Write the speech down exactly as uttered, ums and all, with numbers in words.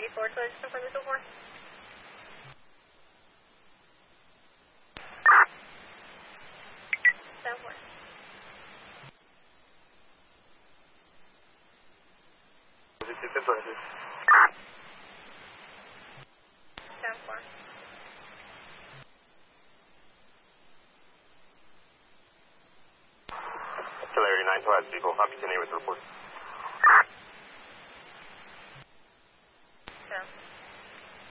eighty-four, so just confirm this before. seven four. seven four. Celerity nine twelve, people, opportunity with report.